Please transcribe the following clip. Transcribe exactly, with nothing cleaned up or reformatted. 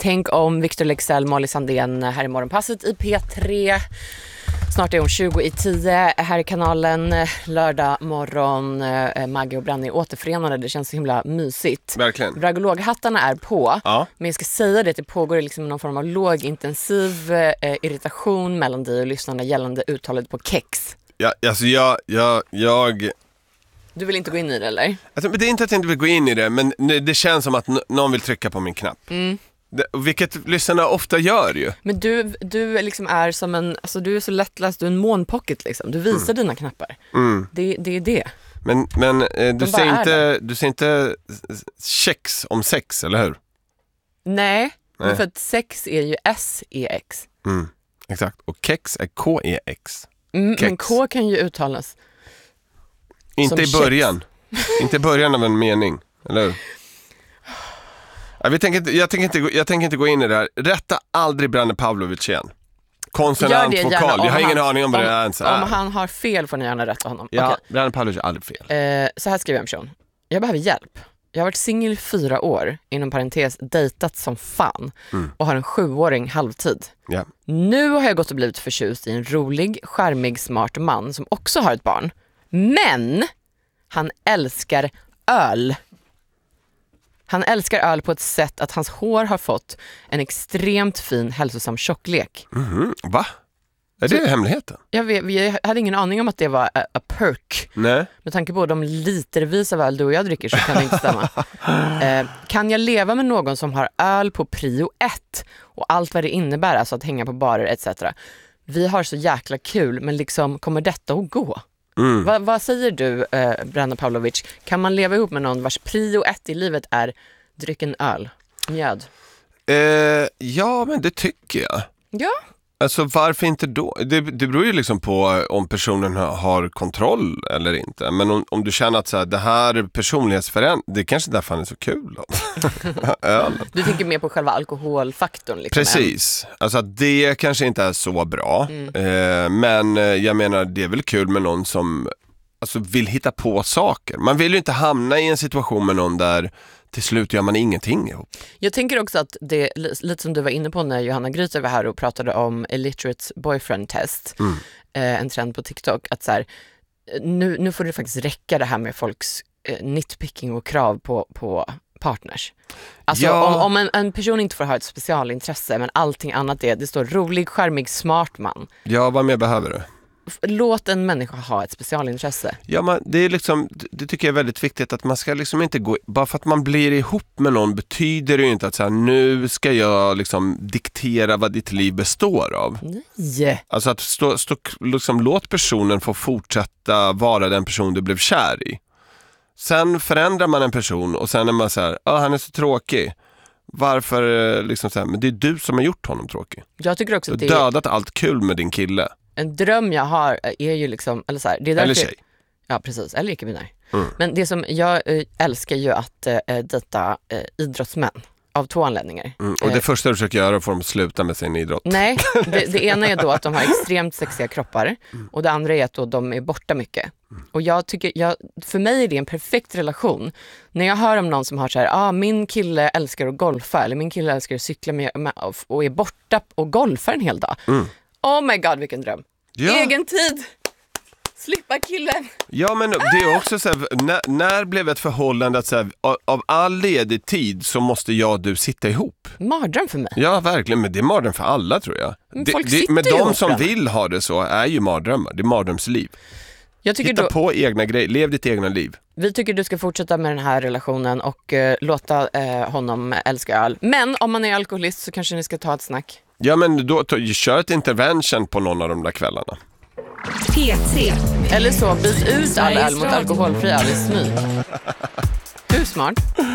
Tänk om Victor Leksell, Molly Sandén här i Morgonpasset i P tre. Snart är hon tjugo i tio här i kanalen. Lördag morgon, Maggie och Branny återförenade. Det känns så himla mysigt. Verkligen. Ragologhattarna är på. Ja. Men jag ska säga det, det pågår liksom någon form av lågintensiv eh, irritation mellan dig och lyssnarna gällande uttalet på kex. Ja, alltså jag, jag, jag... Du vill inte gå in i det, eller? Alltså, det är inte att jag inte vill gå in i det, men det känns som att n- någon vill trycka på min knapp. Mm. Det, vilket lyssnarna ofta gör ju. Men du, du liksom är som en, alltså du är så lättläst, du är en månpocket liksom. Du visar mm. dina knappar. Mm. Det, det är det. Men, men eh, du, säger inte, du säger inte kex om sex, eller hur? Nej, Nej. För att sex är ju S E X. Mm. Exakt, och kex är K E X. Mm, men K kan ju uttalas inte i början. Inte i början av en mening, eller hur? Ja, vi tänker inte, jag, tänker inte, jag tänker inte gå in i det här. Rätta aldrig Branne Pavlovic igen. Konsonant, vokal. Jag har ingen han, aning om vad det är ens är. Om han har fel får ni gärna rätta honom. Ja, okay. Branne Pavlovic har aldrig fel. Eh, så här skriver en person. Jag behöver hjälp. Jag har varit singel i fyra år, inom parentes dejtat som fan, mm. och har en sjuåring halvtid. Yeah. Nu har jag gått och blivit förtjust i en rolig, charmig, smart man som också har ett barn. Men han älskar öl. Han älskar öl på ett sätt att hans hår har fått en extremt fin, hälsosam tjocklek. Mm-hmm. Va? Är det så, hemligheten? Jag, vet, jag hade ingen aning om att det var a, a perk. Nej. Med tanke på de litervis av öl du och jag dricker så kan det inte stämma. eh, kan jag leva med någon som har öl på prio ett och allt vad det innebär, alltså att hänga på barer et cetera. Vi har så jäkla kul, men liksom kommer detta att gå? Mm. Va, vad säger du, eh, Branne Pavlovic? Kan man leva ihop med någon vars prio ett i livet är dryck en öl? Mjöd. Eh, ja, men det tycker jag. Ja. Alltså varför inte då? Det, det beror ju liksom på om personen har kontroll eller inte. Men om, om du känner att så här, det här personlighetsförändring, det är kanske därför han är så kul då. Du tänker mer på själva alkoholfaktorn liksom. Precis, alltså att det kanske inte är så bra. Mm. eh, Men jag menar, det är väl kul med någon som alltså, vill hitta på saker. Man vill ju inte hamna i en situation med någon där till slut gör man ingenting ihop. Jag tänker också att det lite som du var inne på när Johanna Gryter var här och pratade om illiterate boyfriend test, mm. eh, en trend på TikTok, att så här, nu, nu får det faktiskt räcka det här med folks eh, nitpicking och krav på, på partners. Alltså ja. om, om en, en person inte får ha ett specialintresse men allting annat är, det står rolig, charmig, smart man. Ja, vad mer behöver du? Låt en människa ha ett specialintresse. Ja, men det är liksom, det tycker jag är väldigt viktigt att man ska liksom inte gå, bara för att man blir ihop med någon betyder det ju inte att så här, nu ska jag liksom diktera vad ditt liv består av. Nej. Alltså att stå, stå, liksom, låt personen få fortsätta vara den person du blev kär i. Sen förändrar man en person och sen är man så här, ah, han är så tråkig. Varför liksom så här, men det är du som har gjort honom tråkig. Jag tycker också du att det har dödat allt kul med din kille. En dröm jag har är ju liksom, eller så här, det är eller tjej. Ja, precis, eller icke-binär. Mm. Men det som jag äh, älskar ju att äh, dejta äh, idrottsmän av två anledningar. Mm. Och det äh, första du försöker göra får de sluta med sin idrott. Nej, det, det ena är då att de har extremt sexiga kroppar mm. och det andra är att då de är borta mycket. Mm. Och jag tycker, jag, för mig är det en perfekt relation. När jag hör om någon som har så här, ah, min kille älskar att golfa eller min kille älskar att cykla med, med, och är borta och golfar en hel dag. Mm. Oh my god, vilken dröm. Ja. Egen tid. Slippa killen. Ja, men det är också så här, när, när blev ett förhållande att så här, av, av all ledig tid så måste jag och du sitta ihop? Mardröm för mig. Ja, verkligen, men det är mardröm för alla tror jag. Men, det, folk det, men de ihop, som då. vill ha det så är ju mardrömmar. Det är mardrömsliv. Jag tycker Hitta då, på egna grejer, lev ditt egna liv. Vi tycker du ska fortsätta med den här relationen och uh, låta uh, honom älska öl. Men om man är alkoholist så kanske ni ska ta ett snack. Ja, men då to, kör ett intervention på någon av de där kvällarna. P tre. Eller så, byt ut all öl mot alkoholfri öl i smyg. Hur smart?